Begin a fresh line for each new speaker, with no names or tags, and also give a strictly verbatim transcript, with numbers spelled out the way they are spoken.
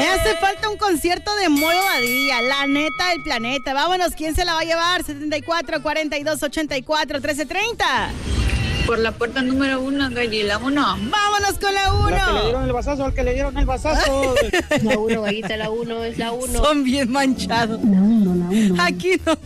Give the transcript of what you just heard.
Me hace falta un concierto de Moyo Badía, la neta del planeta. Vámonos, ¿quién se la va a llevar? setenta y cuatro, cuarenta y dos, ochenta y cuatro, trece treinta.
Por la puerta número uno, Galli, la uno.
Vámonos con la uno.
La que le dieron el vasazo, al que le dieron el vasazo.
La uno, Gallita, la uno, es la uno.
Son bien manchados.
La uno, la uno.
Aquí no.